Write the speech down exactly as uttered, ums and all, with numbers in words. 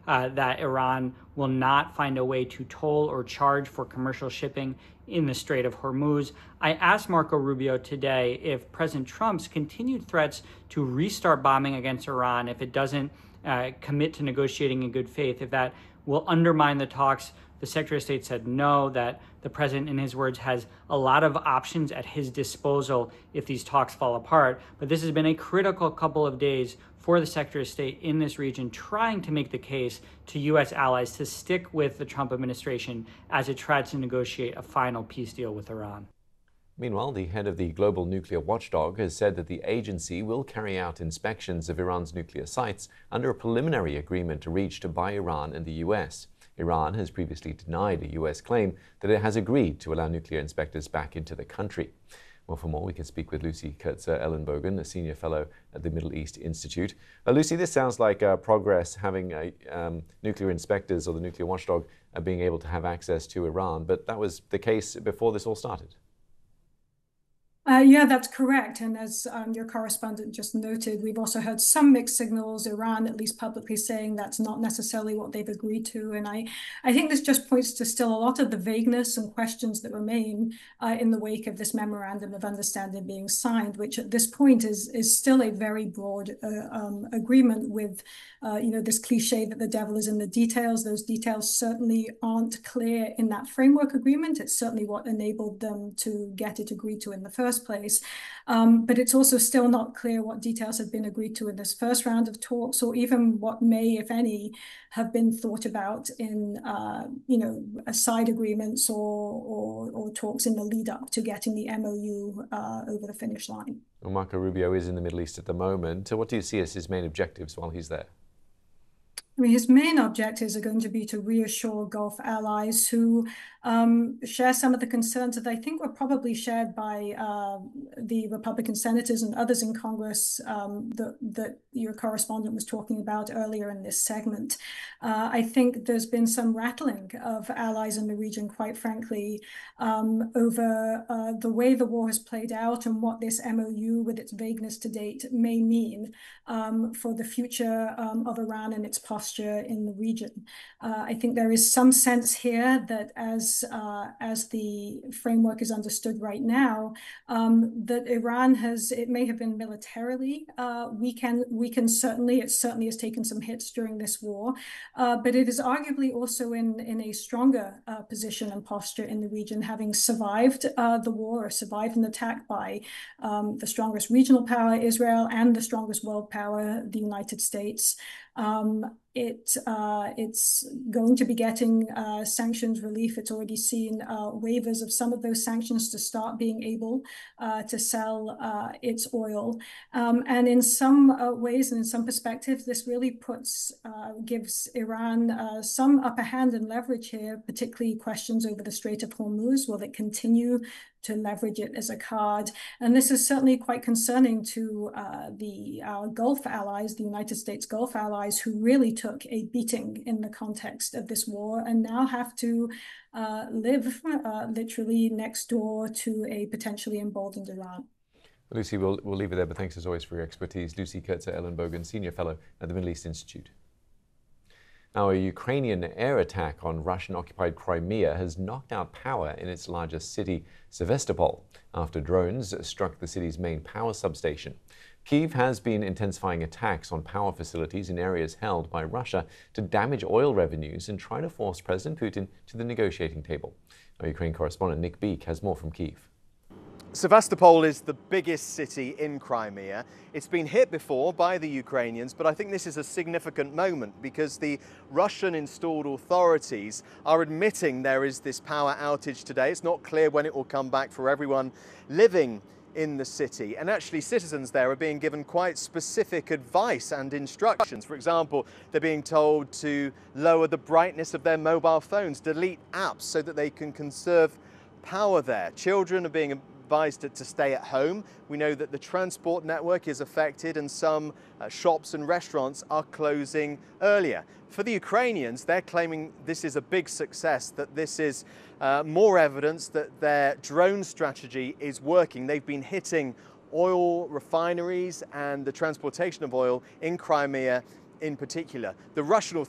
uh, that Iran will not find a way to toll or charge for commercial shipping in the Strait of Hormuz. I asked Marco Rubio today if President Trump's continued threats to restart bombing against Iran, if it doesn't uh, commit to negotiating in good faith, if that will undermine the talks. The Secretary of State said no, that the president, in his words, has a lot of options at his disposal if these talks fall apart. But this has been a critical couple of days for the Secretary of State in this region, trying to make the case to U S allies to stick with the Trump administration as it tries to negotiate a final peace deal with Iran. Meanwhile, the head of the Global Nuclear Watchdog has said that the agency will carry out inspections of Iran's nuclear sites under a preliminary agreement reached by Iran and the U S. Iran has previously denied a U S claim that it has agreed to allow nuclear inspectors back into the country. Well, for more, we can speak with Lucy Kurtzer-Ellenbogen, a senior fellow at the Middle East Institute. Uh, Lucy, this sounds like uh, progress, having uh, um, nuclear inspectors or the nuclear watchdog uh, being able to have access to Iran, but that was the case before this all started. Uh, yeah, that's correct. And as um, your correspondent just noted, we've also heard some mixed signals, Iran at least publicly saying that's not necessarily what they've agreed to. And I, I think this just points to still a lot of the vagueness and questions that remain uh, in the wake of this memorandum of understanding being signed, which at this point is, is still a very broad uh, um, agreement with, uh, you know, this cliche that the devil is in the details. Those details certainly aren't clear in that framework agreement. It's certainly what enabled them to get it agreed to in the first place. Um, but it's also still not clear what details have been agreed to in this first round of talks, or even what may, if any, have been thought about in, uh, you know, side agreements or, or, or talks in the lead up to getting the M O U uh, over the finish line. Well, Marco Rubio is in the Middle East at the moment. So what do you see as his main objectives while he's there? I mean, his main objectives are going to be to reassure Gulf allies who um, share some of the concerns that I think were probably shared by uh, the Republican senators and others in Congress um, that, that your correspondent was talking about earlier in this segment. Uh, I think there's been some rattling of allies in the region, quite frankly, um, over uh, the way the war has played out and what this M O U, with its vagueness to date, may mean um, for the future um, of Iran and its posture in the region. Uh, I think there is some sense here that as uh, as the framework is understood right now, um, that Iran has, it may have been militarily uh, weakened, weakened certainly, it certainly has taken some hits during this war, uh, but it is arguably also in, in a stronger uh, position and posture in the region, having survived uh, the war or survived an attack by um, the strongest regional power, Israel, and the strongest world power, the United States. Um, it, uh, it's going to be getting uh, sanctions relief. It's already seen uh, waivers of some of those sanctions to start being able uh, to sell uh, its oil. Um, and in some uh, ways and in some perspectives, this really puts, uh, gives Iran uh, some upper hand and leverage here, particularly questions over the Strait of Hormuz. Will it continue to leverage it as a card? And this is certainly quite concerning to uh, the our Gulf allies, the United States Gulf allies, who really took a beating in the context of this war and now have to uh, live uh, literally next door to a potentially emboldened Iran. Lucy, we'll, we'll leave it there, but thanks as always for your expertise. Lucy Kurtzer-Ellenbogen, Senior Fellow at the Middle East Institute. Now, a Ukrainian air attack on Russian-occupied Crimea has knocked out power in its largest city, Sevastopol, after drones struck the city's main power substation. Kyiv has been intensifying attacks on power facilities in areas held by Russia to damage oil revenues and try to force President Putin to the negotiating table. Our Ukraine correspondent Nick Beek has more from Kyiv. Sevastopol is the biggest city in Crimea. It's been hit before by the Ukrainians, but I think this is a significant moment because the Russian-installed authorities are admitting there is this power outage today. It's not clear when it will come back for everyone living in the city. And actually citizens there are being given quite specific advice and instructions. For example, they're being told to lower the brightness of their mobile phones, delete apps so that they can conserve power there. Children are being advised to, to stay at home. We know that the transport network is affected and some uh, shops and restaurants are closing earlier. For the Ukrainians, they're claiming this is a big success, that this is uh, more evidence that their drone strategy is working. They've been hitting oil refineries and the transportation of oil in Crimea in particular. The Russian authorities